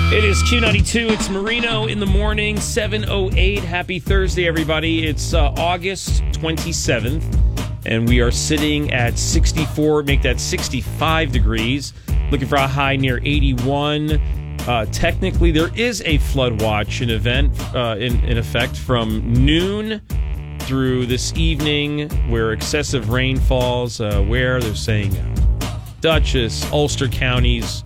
It is Q92. It's Marino in the morning, 7:08. Happy Thursday, everybody. It's August 27th, and we are sitting at 64, make that 65 degrees. Looking for a high near 81. Technically, there is a flood watch in effect from noon through this evening, where excessive rain falls. Where they're saying Dutchess, Ulster counties.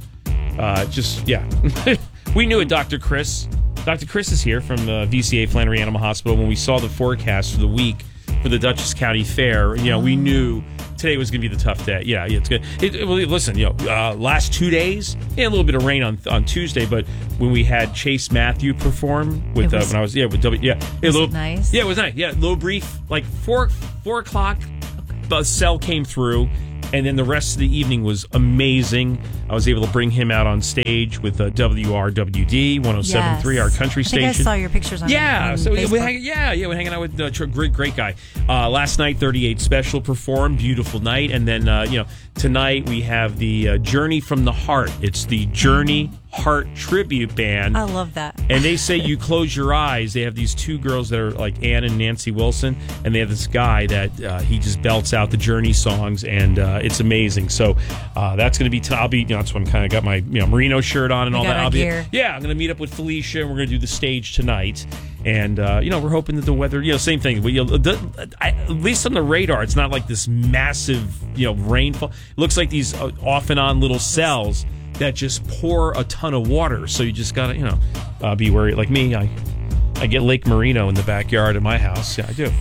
We knew it, Dr. Chris. Dr. Chris is here from VCA Flannery Animal Hospital. When we saw the forecast for the week for the Dutchess County Fair, we knew today was going to be the tough day. Yeah, it's good. Listen, last 2 days, a little bit of rain on Tuesday, but when we had Chase Matthew perform with when I was with W, was it nice? Yeah, it was nice. Yeah, a little brief, like 4 o'clock. The cell came through. And then the rest of the evening was amazing. I was able to bring him out on stage with WRWD 107.3, our country station. I saw your pictures on Facebook. We're hanging out with great guy. Last night, 38 Special performed, beautiful night, and then tonight we have the Journey from the Heart. It's the Journey Heart tribute band. I love that. And they say you close your eyes. They have these two girls that are like Ann and Nancy Wilson, and they have this guy that he just belts out the Journey songs, and it's amazing. So that's going to be. I'll be. That's when I kind of got my Merino shirt on and all that. I'm going to meet up with Felicia, and we're going to do the stage tonight. And we're hoping that the weather, same thing. At least on the radar, it's not like this massive, rainfall. It looks like these off and on little cells that just pour a ton of water. So you just gotta, be worried. Like me, I get Lake Merino in the backyard of my house. Yeah, I do.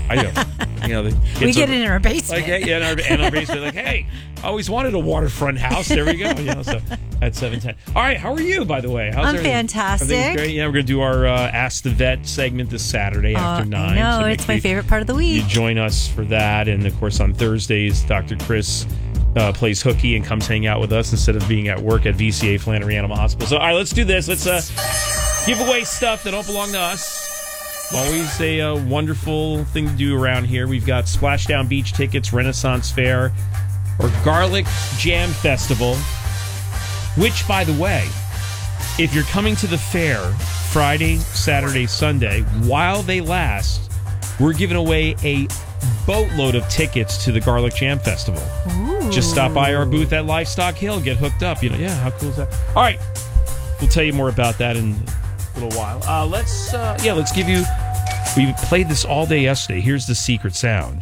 We get it in our basement. In our basement. Like, hey, I always wanted a waterfront house. There we go. So at 7:10. All right, how are you, by the way? I'm fantastic. Everything's great. Yeah, we're gonna do our Ask the Vet segment this Saturday after 9. No, it's my favorite part of the week. You join us for that, and of course on Thursdays, Dr. Chris plays hooky and comes hang out with us instead of being at work at VCA Flannery Animal Hospital. So, all right, let's do this. Let's give away stuff that don't belong to us. Always a wonderful thing to do around here. We've got Splashdown Beach tickets, Renaissance Fair, or Garlic Jam Festival, which, by the way, if you're coming to the fair Friday, Saturday, Sunday, while they last, we're giving away a boatload of tickets to the Garlic Jam Festival. Ooh. Just stop by our booth at Livestock Hill, get hooked up. How cool is that? All right, we'll tell you more about that in a little while. Let's give you. We played this all day yesterday. Here's the secret sound.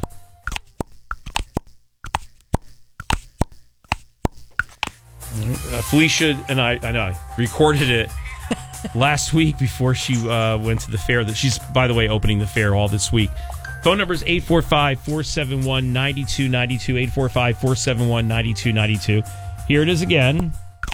Felicia and I recorded it last week before she went to the fair. She's, by the way, opening the fair all this week. Phone number is 845-471-9292, 845-471-9292. Here it is again.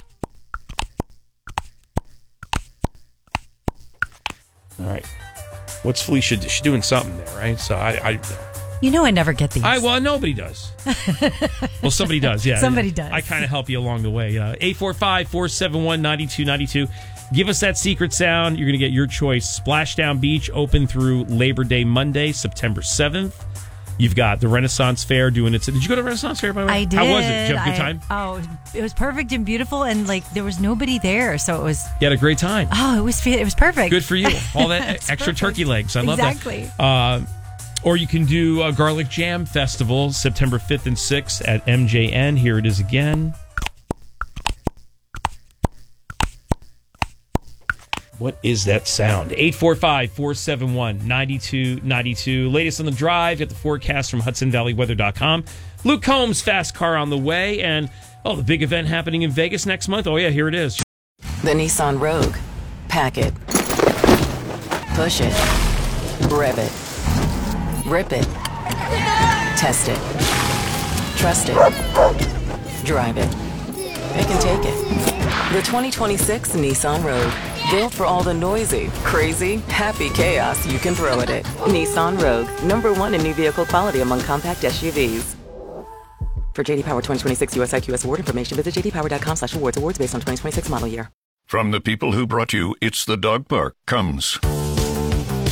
All right. What's Felicia? She's doing something there, right? So I never get these. Nobody does. Well, somebody does, yeah. Somebody does. I kind of help you along the way. 845-471-9292. Give us that secret sound. You're going to get your choice. Splashdown Beach open through Labor Day Monday, September 7th. You've got the Renaissance Fair doing its... Did you go to the Renaissance Fair, by the way? I did. How was it? Did you have a good time? It was perfect and beautiful, and there was nobody there, so it was... You had a great time. Oh, it was perfect. Good for you. All that extra turkey legs. I love that. Exactly. Or you can do a Garlic Jam Festival, September 5th and 6th at MJN. Here it is again. What is that sound? 845-471-9292. Latest on the drive. Get the forecast from HudsonValleyWeather.com. Luke Combs, fast car on the way. And, the big event happening in Vegas next month. Oh, yeah, here it is. The Nissan Rogue. Pack it. Push it. Rev it. Rip it. Test it. Trust it. Drive it. It can take it. The 2026 Nissan Rogue. Built for all the noisy, crazy, happy chaos you can throw at it. Nissan Rogue. #1 in new vehicle quality among compact SUVs. For J.D. Power 2026 US IQS award information, visit jdpower.com/awards. Awards based on 2026 model year. From the people who brought you It's the Dog Park comes